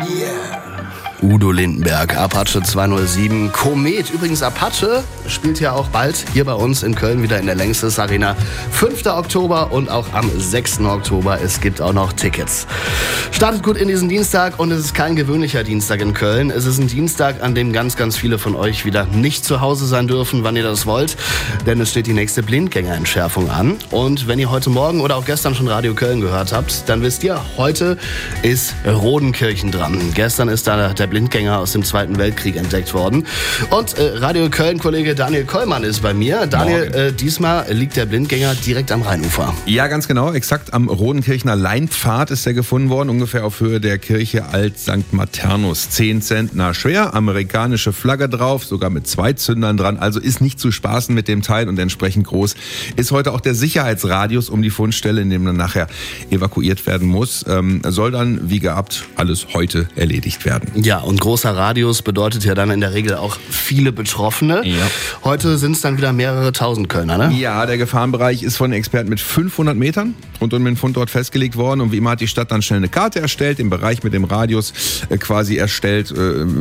Udo Lindenberg, Apache 207, Komet. Übrigens, Apache spielt ja auch bald hier bei uns in Köln wieder in der Längstes Arena. 5. Oktober und auch am 6. Oktober. Es gibt auch noch Tickets. Startet gut in diesen Dienstag und es ist kein gewöhnlicher Dienstag in Köln. Es ist ein Dienstag, an dem ganz, ganz viele von euch wieder nicht zu Hause sein dürfen, wann ihr das wollt. Denn es steht die nächste Blindgängerentschärfung an. Und wenn ihr heute Morgen oder auch gestern schon Radio Köln gehört habt, dann wisst ihr, heute ist Rodenkirchen dran. Gestern ist da der Blindgänger aus dem Zweiten Weltkrieg entdeckt worden. Und Radio Köln-Kollege Daniel Kollmann ist bei mir. Daniel, diesmal liegt der Blindgänger direkt am Rheinufer. Ja, ganz genau. Exakt am Rodenkirchener Leinpfad ist er gefunden worden. Ungefähr auf Höhe der Kirche Alt St. Maternus. 10 Zentner schwer, amerikanische Flagge drauf, sogar mit 2 Zündern dran. Also ist nicht zu spaßen mit dem Teil und entsprechend groß ist heute auch der Sicherheitsradius um die Fundstelle, in dem dann nachher evakuiert werden muss. Soll dann, wie gehabt, alles heute erledigt werden. Ja, und großer Radius bedeutet ja dann in der Regel auch viele Betroffene. Ja. Heute sind es dann wieder mehrere tausend Kölner, ne? Ja, der Gefahrenbereich ist von den Experten mit 500 Metern rund um den Fundort festgelegt worden. Und wie immer hat die Stadt dann schnell eine Karte erstellt, den Bereich mit dem Radius quasi erstellt,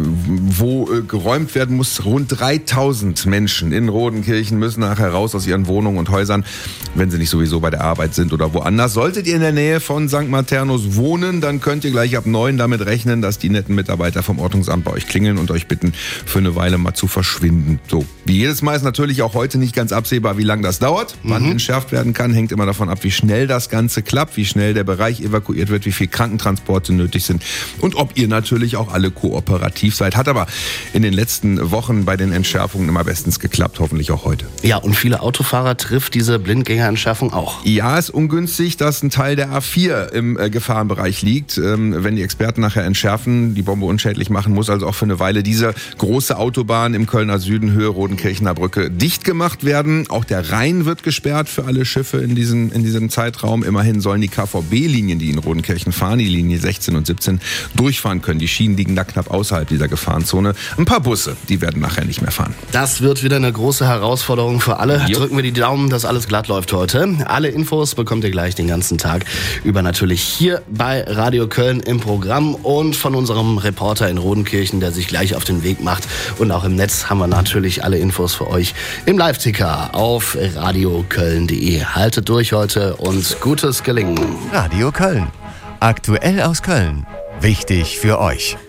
wo geräumt werden muss. Rund 3000 Menschen in Rodenkirchen müssen nachher raus aus ihren Wohnungen und Häusern, wenn sie nicht sowieso bei der Arbeit sind oder woanders. Solltet ihr in der Nähe von St. Maternus wohnen, dann könnt ihr gleich ab 9 damit rechnen, dass die netten Mitarbeiter vom Ordnungsamt bei euch klingeln und euch bitten, für eine Weile mal zu verschwinden. So, wie jedes Mal ist natürlich auch heute nicht ganz absehbar, wie lange das dauert. Wann entschärft werden kann, hängt immer davon ab, wie schnell das Ganze klappt, wie schnell der Bereich evakuiert wird, wie viel Krankentransporte nötig sind und ob ihr natürlich auch alle kooperativ seid. Hat aber in den letzten Wochen bei den Entschärfungen immer bestens geklappt, hoffentlich auch heute. Ja, und viele Autofahrer trifft diese Blindgängerentschärfung auch. Ja, ist ungünstig, dass ein Teil der A4 im Gefahrenbereich liegt. Wenn die Experten nachher entschärfen, die Bombe unschädlich machen, muss also auch für eine Weile diese große Autobahn im Kölner Süden, Höhe Rodenkirchener Brücke, dicht gemacht werden. Auch der Rhein wird gesperrt für alle Schiffe in diesem Zeitraum. Immerhin sollen die KVB-Linien, die in Rodenkirchen fahren, die Linie 16 und 17, durchfahren können. Die Schienen liegen da knapp außerhalb dieser Gefahrenzone. Ein paar Busse, die werden nachher nicht mehr fahren. Das wird wieder eine große Herausforderung für alle. Jo. Drücken wir die Daumen, dass alles glatt läuft heute. Alle Infos bekommt ihr gleich den ganzen Tag über natürlich hier bei Radio Köln im Programm und von unserem Reporter in Rodenkirchen, der sich gleich auf den Weg macht. Und auch im Netz haben wir natürlich alle Infos für euch im Live-Ticker auf radioköln.de. Haltet durch heute und gutes Gelingen. Radio Köln. Aktuell aus Köln. Wichtig für euch.